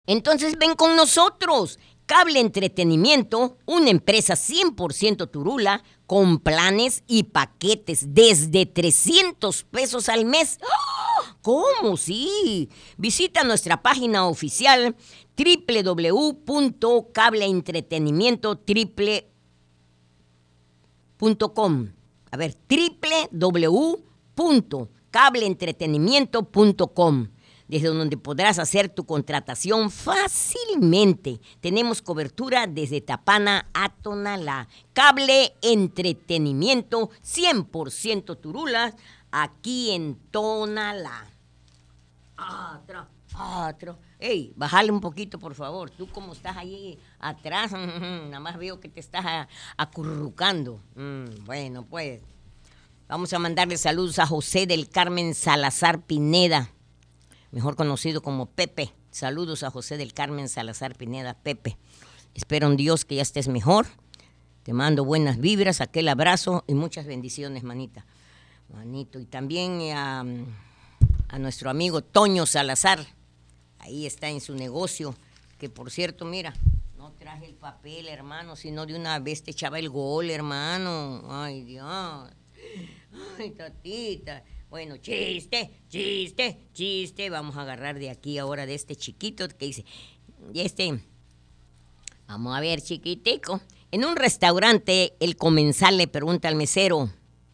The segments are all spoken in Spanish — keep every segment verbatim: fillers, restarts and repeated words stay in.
Entonces ven con nosotros. Cable Entretenimiento, una empresa cien por ciento turula, con planes y paquetes desde trescientos pesos al mes. ¡Oh! ¿Cómo? Sí. Visita nuestra página oficial doble u doble u doble u punto cable entretenimiento punto com. A ver, doble u doble u doble u punto cable entretenimiento punto com. Desde donde podrás hacer tu contratación fácilmente. Tenemos cobertura desde Tapana a Tonalá. Cable Entretenimiento, cien por ciento turula, aquí en Tonalá. Otro, otro. Ey, bájale un poquito, por favor. Tú como estás ahí atrás, nada más veo que te estás acurrucando. Mm, bueno, pues, vamos a mandarle saludos a José del Carmen Salazar Pineda, mejor conocido como Pepe. Saludos a José del Carmen Salazar Pineda, Pepe. Espero en Dios que ya estés mejor. Te mando buenas vibras, aquel abrazo y muchas bendiciones, manita. Manito. Y también a, a nuestro amigo Toño Salazar. Ahí está en su negocio, que por cierto, mira, no traje el papel, hermano, sino de una vez te echaba el gol, hermano. Ay, Dios. Ay, tatita. Bueno, chiste, chiste, chiste. Vamos a agarrar de aquí ahora de este chiquito que dice, y este, vamos a ver, chiquitico. En un restaurante, el comensal le pregunta al mesero,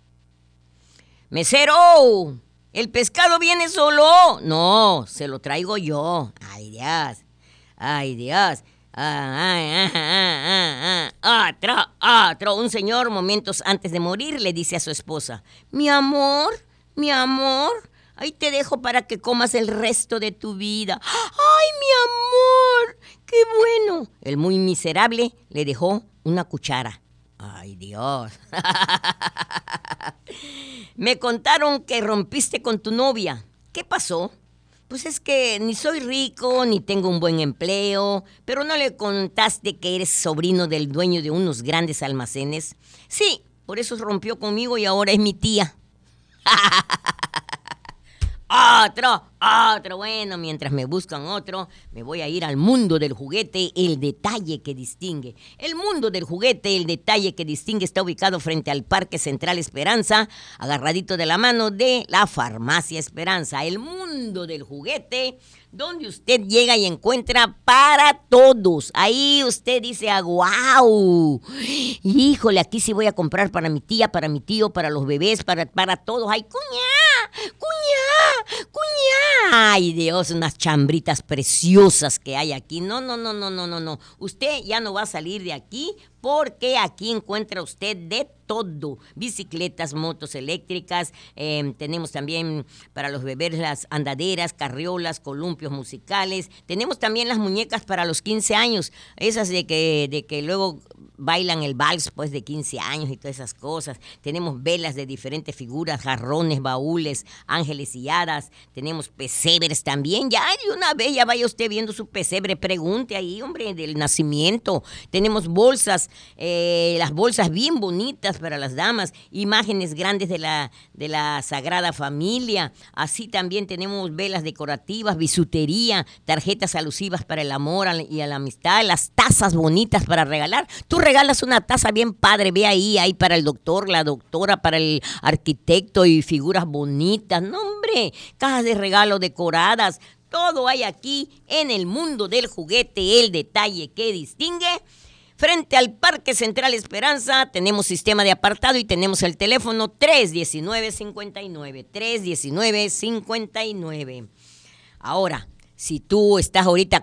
mesero, ¿el pescado viene solo? No, se lo traigo yo. Ay, Dios, ay, Dios. Ah, ah, ah, ah, ah. Otro, otro. Un señor, momentos antes de morir, le dice a su esposa, mi amor, mi amor, ahí te dejo para que comas el resto de tu vida. ¡Ay, mi amor! ¡Qué bueno! El muy miserable le dejó una cuchara. ¡Ay, Dios! Me contaron que rompiste con tu novia. ¿Qué pasó? Pues es que ni soy rico, ni tengo un buen empleo, pero ¿no le contaste que eres sobrino del dueño de unos grandes almacenes? Sí, por eso rompió conmigo y ahora es mi tía. Otro, otro. Bueno, mientras me buscan otro, me voy a ir al mundo del juguete, el detalle que distingue. El mundo del juguete, el detalle que distingue, está ubicado frente al Parque Central Esperanza, agarradito de la mano de la Farmacia Esperanza. El mundo del juguete, donde usted llega y encuentra para todos. Ahí usted dice, ah, wow, híjole, aquí sí voy a comprar para mi tía, para mi tío, para los bebés, para, para todos. ¡Ay, cuñá! ¡Cuñá! ¡Cuñá! ¡Ay, Dios! Unas chambritas preciosas que hay aquí. No, no, no, no, no, no, no. Usted ya no va a salir de aquí porque aquí encuentra usted de todo. Bicicletas, motos eléctricas, eh, tenemos también para los bebés las andaderas, carriolas, columpios musicales. Tenemos también las muñecas para los quince años, esas de que, de que luego bailan el vals pues de quince años y todas esas cosas. Tenemos velas de diferentes figuras, jarrones, baúles, ángeles y hadas. Tenemos pesebres también. Ya de una vez ya vaya usted viendo su pesebre, pregunte ahí, hombre, del nacimiento. Tenemos bolsas, eh, las bolsas bien bonitas para las damas, imágenes grandes de la, de la Sagrada Familia. Así también tenemos velas decorativas, bisutería, tarjetas alusivas para el amor y a la amistad, las tazas bonitas para regalar. Tú regalas una taza bien padre, ve ahí, hay para el doctor, la doctora, para el arquitecto y figuras bonitas. No, hombre, cajas de regalo decoradas. Todo hay aquí en el mundo del juguete, el detalle que distingue. Frente al Parque Central Esperanza tenemos sistema de apartado y tenemos el teléfono tres diecinueve cincuenta y nueve, tres diecinueve cincuenta y nueve. Ahora, si tú estás ahorita,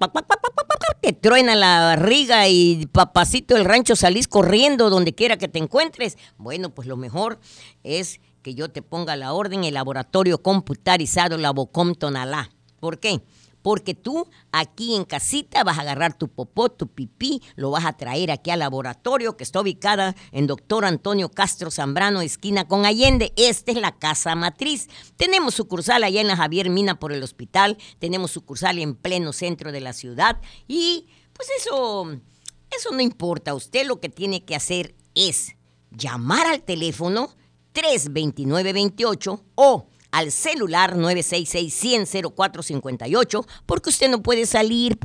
te truena la barriga y papacito del rancho salís corriendo donde quiera que te encuentres, bueno, pues lo mejor es que yo te ponga a la orden el laboratorio computarizado Labocom Tonalá. ¿Por qué? Porque tú aquí en casita vas a agarrar tu popó, tu pipí, lo vas a traer aquí al laboratorio que está ubicada en Doctor Antonio Castro Zambrano, esquina con Allende. Esta es la casa matriz. Tenemos sucursal allá en la Javier Mina por el hospital, tenemos sucursal en pleno centro de la ciudad y pues eso, eso no importa. Usted lo que tiene que hacer es llamar al teléfono tres dos nueve dos ocho o al celular nueve seis seis, cien, cero cuatro cincuenta y ocho, porque usted no puede salir